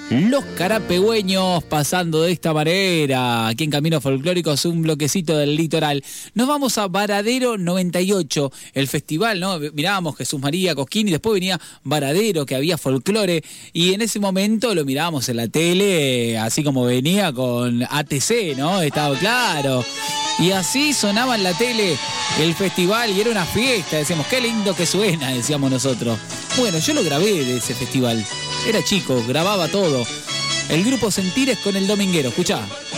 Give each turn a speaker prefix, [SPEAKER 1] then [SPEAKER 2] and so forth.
[SPEAKER 1] Los carapegüeños pasando de esta manera. Aquí en Caminos Folclóricos, un bloquecito del litoral. Nos vamos a Varadero 98, el festival, ¿no? Mirábamos Jesús María Cosquín y después venía Varadero, que había folclore. Y en ese momento lo mirábamos en la tele, así como venía con ATC, ¿no? Estaba claro. Y así sonaba en la tele el festival y era una fiesta. Decíamos, qué lindo que suena, decíamos nosotros. Bueno, yo lo grabé de ese festival. Era chico, grababa todo. El grupo Sentires con el Dominguero, escuchá.